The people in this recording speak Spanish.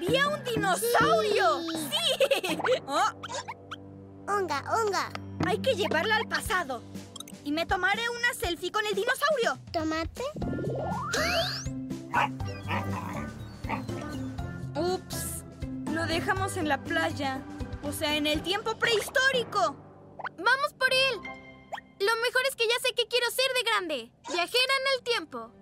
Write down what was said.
¡Había un dinosaurio! ¡Sí! Oh, Unga, unga. hay que llevarla al pasado. Y me tomaré una selfie con el dinosaurio. ¿Tomate? Ups, lo dejamos en la playa. O sea, en el tiempo prehistórico. ¡Vamos por él! Lo mejor es que ya sé qué quiero ser de grande. Viajera en el tiempo.